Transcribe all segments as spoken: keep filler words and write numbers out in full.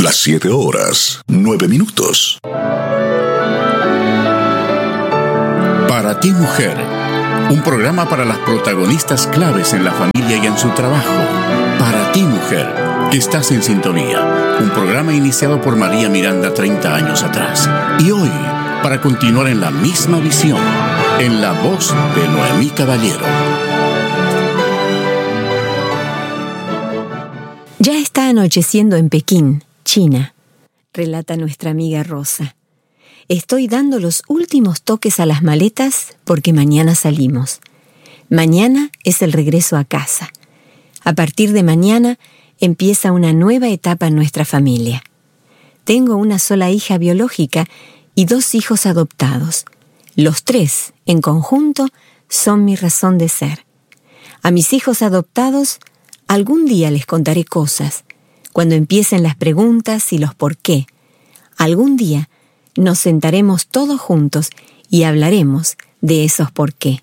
Las siete horas, nueve minutos. Para ti, mujer, un programa para las protagonistas claves en la familia y en su trabajo. Para ti, mujer, que estás en sintonía. Un programa iniciado por María Miranda treinta años atrás. Y hoy, para continuar en la misma visión, en la voz de Noemí Caballero. Ya está anocheciendo en Pekín, China, relata nuestra amiga Rosa. Estoy dando los últimos toques a las maletas porque mañana salimos. Mañana es el regreso a casa. A partir de mañana empieza una nueva etapa en nuestra familia. Tengo una sola hija biológica y dos hijos adoptados. Los tres, en conjunto, son mi razón de ser. A mis hijos adoptados, algún día les contaré cosas, cuando empiecen las preguntas y los por qué. Algún día nos sentaremos todos juntos y hablaremos de esos por qué.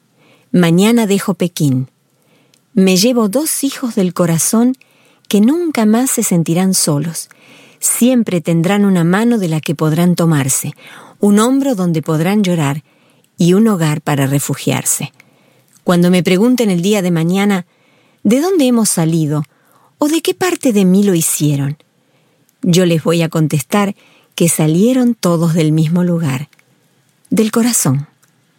Mañana dejo Pekín. Me llevo dos hijos del corazón que nunca más se sentirán solos. Siempre tendrán una mano de la que podrán tomarse, un hombro donde podrán llorar y un hogar para refugiarse. Cuando me pregunten el día de mañana, ¿de dónde hemos salido? ¿O de qué parte de mí lo hicieron? Yo les voy a contestar que salieron todos del mismo lugar, del corazón.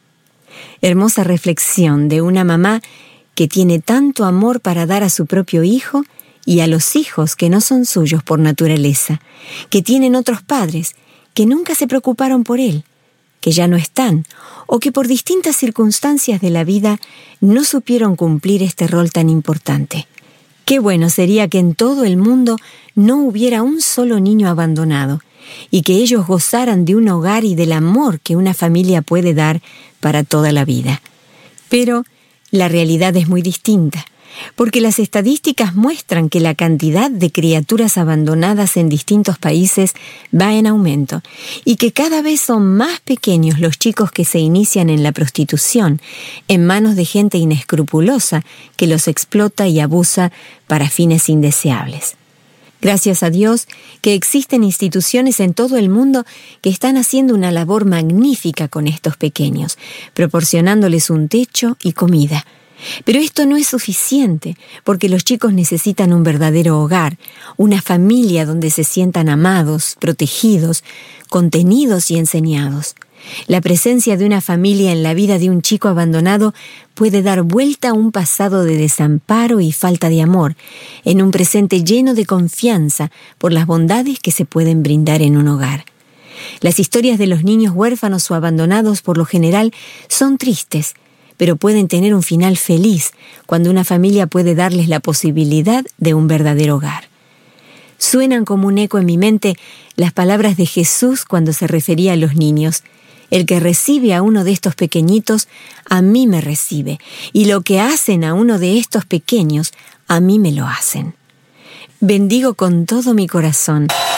Hermosa reflexión de una mamá que tiene tanto amor para dar a su propio hijo y a los hijos que no son suyos por naturaleza, que tienen otros padres que nunca se preocuparon por él, que ya no están, o que por distintas circunstancias de la vida no supieron cumplir este rol tan importante. Qué bueno sería que en todo el mundo no hubiera un solo niño abandonado, y que ellos gozaran de un hogar y del amor que una familia puede dar para toda la vida. Pero la realidad es muy distinta, porque las estadísticas muestran que la cantidad de criaturas abandonadas en distintos países va en aumento y que cada vez son más pequeños los chicos que se inician en la prostitución, en manos de gente inescrupulosa que los explota y abusa para fines indeseables. Gracias a Dios que existen instituciones en todo el mundo que están haciendo una labor magnífica con estos pequeños, proporcionándoles un techo y comida. Pero esto no es suficiente, porque los chicos necesitan un verdadero hogar, una familia donde se sientan amados, protegidos, contenidos y enseñados. La presencia de una familia en la vida de un chico abandonado puede dar vuelta a un pasado de desamparo y falta de amor, en un presente lleno de confianza por las bondades que se pueden brindar en un hogar. Las historias de los niños huérfanos o abandonados por lo general son tristes, pero pueden tener un final feliz cuando una familia puede darles la posibilidad de un verdadero hogar. Suenan como un eco en mi mente las palabras de Jesús cuando se refería a los niños. El que recibe a uno de estos pequeñitos, a mí me recibe, y lo que hacen a uno de estos pequeños, a mí me lo hacen. Bendigo con todo mi corazón